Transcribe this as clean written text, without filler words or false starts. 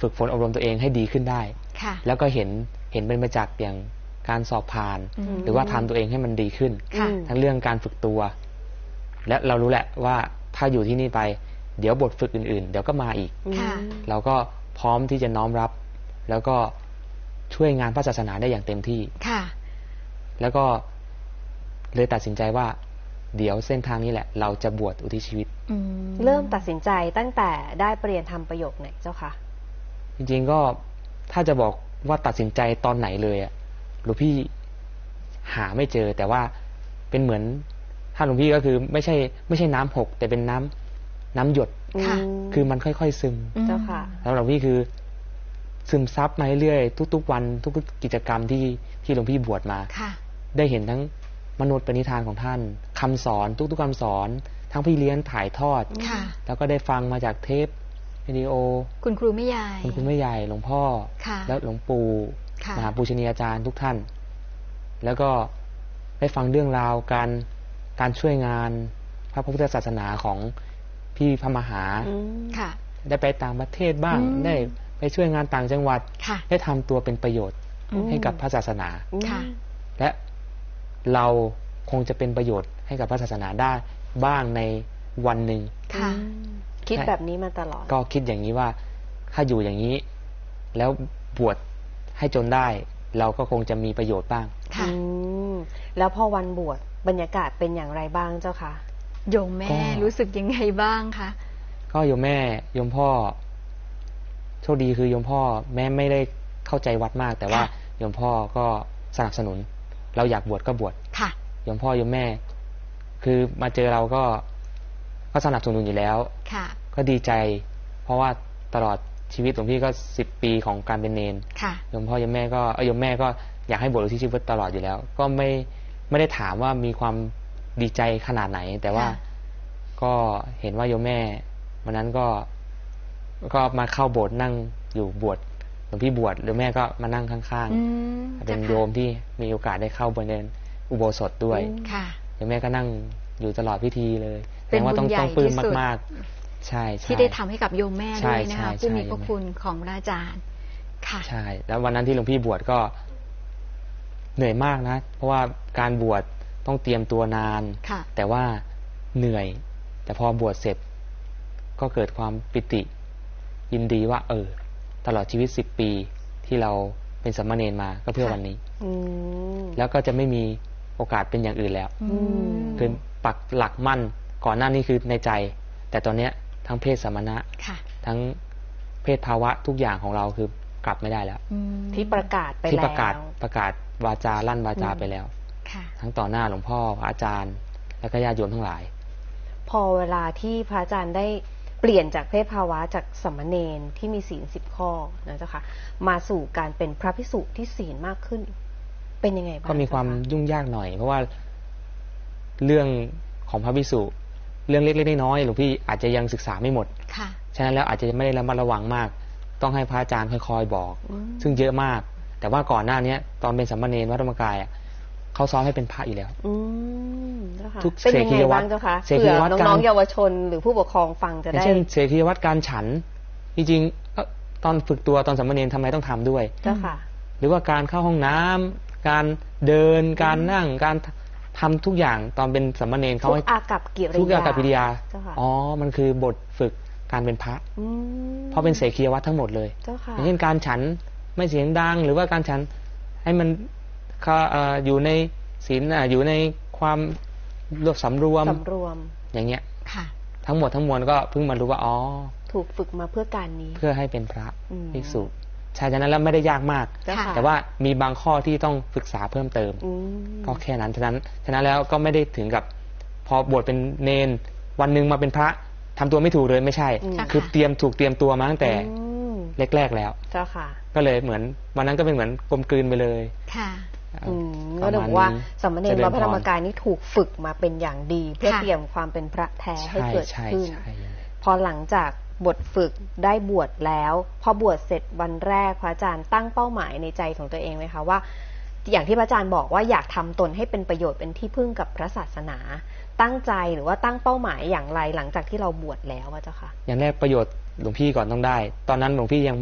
ฝึกฝนอบรมตัวเองให้ดีขึ้นได้แล้วก็เห็นเป็นประจักษ์อย่างการสอบผ่านหรือว่าทำตัวเองให้มันดีขึ้นทั้งเรื่องการฝึกตัวและเรารู้แหละว่าถ้าอยู่ที่นี่ไปเดี๋ยวบทฝึกอื่นๆเดี๋ยวก็มาอีกเราก็พร้อมที่จะน้อมรับแล้วก็ช่วยงานพระศาสนาได้อย่างเต็มที่แล้วก็เลยตัดสินใจว่าเดี๋ยวเส้นทางนี้แหละเราจะบวชอุทิศชีวิตเริ่มตัดสินใจตั้งแต่ได้ปริญญาธรรมประโยคไหนเจ้าคะจริงๆก็ถ้าจะบอกว่าตัดสินใจตอนไหนเลยอ่ะหลวงพี่หาไม่เจอแต่ว่าเป็นเหมือนถ้าหลวงพี่ก็คือไม่ใช่น้ำหกแต่เป็นน้ำหยดคือมันค่อยๆซึมเจ้าค่ะแล้วหลวงพี่คือซึมซับมาเรื่อยๆทุกๆวันทุกกิจกรรมที่หลวงพี่บวชมาได้เห็นทั้งมนุษย์ปณิธานของท่านคำสอนทุกๆคำสอนทั้งพี่เลี้ยงถ่ายทอดแล้วก็ได้ฟังมาจากเทปวิดีโอคุณครูไม่ใหญ่หลวงพ่อแล้วหลวงปู่มหาปูชนียาจารย์ทุกท่านแล้วก็ได้ฟังเรื่องราวการช่วยงานพระพุทธศาสนาของพี่พระมหาได้ไปต่างประเทศบ้างได้ไปช่วยงานต่างจังหวัดได้ทำตัวเป็นประโยชน์ให้กับพระศาสนาและเราคงจะเป็นประโยชน์ให้กับพระศาสนาได้บ้างในวันหนึ่งคิดแบบนี้มาตลอดก็คิดอย่างนี้ว่าถ้าอยู่อย่างนี้แล้วบวชให้จนได้เราก็คงจะมีประโยชน์บ้างแล้วพอวันบวชบรรยากาศเป็นอย่างไรบ้างเจ้าคะโยมแม่รู้สึกยังไงบ้างคะก็โยมแม่โยมพ่อโชคดีคือโยมพ่อแม่ไม่ได้เข้าใจวัดมากแต่ว่าโยมพ่อก็สนับสนุนเราอยากบวชก็บวชโยมพ่อโยมแม่คือมาเจอเราก็สนับสนุนอยู่แล้วก็ดีใจเพราะว่าตลอดชีวิตหลวงพี่ก็10 ปีของการเป็นเนนโยมพ่อโยมแม่ก็โยมแม่ก็อยากให้บวชอุทิศชีวิตตลอดอยู่แล้วก็ไม่ได้ถามว่ามีความดีใจขนาดไหนแต่ว่าก็เห็นว่าโยมแม่วันนั้นก็มาเข้าโบสถ์นั่งอยู่บวชหลวงพี่บวชหรือแม่ก็มานั่งข้างๆเป็นโยมที่มีโอกาสได้เข้าบวชในอุโบสถด้วยโยมแม่ก็นั่งอยู่ตลอดพิธีเลยเป็นบุญใหญ่ที่สุดมากๆใช่ที่ได้ทำให้กับโยมแม่ด้วยนะคะผู้มีพระคุณของพระอาจารย์ค่ะใช่แล้ววันนั้นที่หลวงพี่บวชก็เหนื่อยมากนะเพราะว่าการบวชต้องเตรียมตัวนานแต่ว่าเหนื่อยแต่พอบวชเสร็จก็เกิดความปิติยินดีว่าตลอดชีวิต10 ปีที่เราเป็นสามเณรมาก็เพื่อวันนี้แล้วก็จะไม่มีโอกาสเป็นอย่างอื่นแล้วคือปักหลักมั่นก่อนหน้านี้คือในใจแต่ตอนนี้ทั้งเพศสมณะทั้งเพศภาวะทุกอย่างของเราคือกลับไม่ได้แล้วที่ประกาศไปแล้วที่ประกาศวาจาลั่นวาจาไปแล้วทั้งต่อหน้าหลวงพ่อพระอาจารย์และก็ญาติโยมทั้งหลายพอเวลาที่พระอาจารย์ได้เปลี่ยนจากเพศภาวะจากสามเณรที่มีศีล10 ข้อนะเจ้าค่ะมาสู่การเป็นพระภิกษุที่ศีลมากขึ้นเป็นยังไงบ้างก็มีความยุ่งยากหน่อยเพราะว่าเรื่องของพระภิกษุเรื่องเล็กๆน้อยๆหลวงพี่อาจจะยังศึกษาไม่หมดฉะนั้นแล้วอาจจะไม่ได้ระมัดระวังมากต้องให้พระอาจารย์ค่อยๆบอกซึ่งเยอะมากแต่ว่าก่อนหน้านี้ตอนเป็นสามเณรวัดธรรมกายเขาซ้อมให้เป็นพระอยู่แล้วทุกเสกียวัตรเจ้าค่ะเผื่อน้องๆเยาวชนหรือผู้ปกครองฟังจะได้เช่นเสกียวัตรการฉันจริงๆตอนฝึกตัวตอนสามเณรทำไมต้องทำด้วยเจ้าค่ะหรือว่าการเข้าห้องน้ำการเดินการนั่งการทำทุกอย่างตอนเป็นสามเณรเขาให้ทุกอากัปกิริยาทุกอากัปกิริยามันคือบทฝึกการเป็นพระเพราะเป็นเสกียวัตรทั้งหมดเลยอย่างเช่นการฉันไม่เสียงดังหรือว่าการฉันให้มันอยู่ในศีลอยู่ในความสำรวมอย่างเงี้ยทั้งหมดทั้งมวลก็เพิ่งมารู้ว่าถูกฝึกมาเพื่อการนี้เพื่อให้เป็นพระภิกษุใช่ฉะนั้นแล้วไม่ได้ยากมากแต่ว่ามีบางข้อที่ต้องศึกษาเพิ่มเติมก็แค่นั้นฉะนั้นแล้วก็ไม่ได้ถึงกับพอบวชเป็นเนนวันหนึ่งมาเป็นพระทำตัวไม่ถูกเลยไม่ใช่คือเตรียมตัวมาตั้งแต่แรกๆแล้วเจ้าค่ะก็เลยเหมือนวันนั้นก็เป็นเหมือนกลมกลืนไปเลยก็ถือว่าสามเณรวัดพระธรรมกายนี่ถูกฝึกมาเป็นอย่างดีเพื่อเตรียมความเป็นพระแท้ให้เกิดขึ้นพอหลังจากบทฝึกได้บวชแล้วพอบวชเสร็จวันแรกพระอาจารย์ตั้งเป้าหมายในใจของตัวเองไหมคะว่าอย่างที่พระอาจารย์บอกว่าอยากทำตนให้เป็นประโยชน์เป็นที่พึ่งกับพระศาสนาตั้งใจหรือว่าตั้งเป้าหมายอย่างไรหลังจากที่เราบวชแล้วเจ้าค่ะอย่างแรกประโยชน์หลวงพี่ก่อนต้องได้ตอนนั้นหลวงพี่ยัง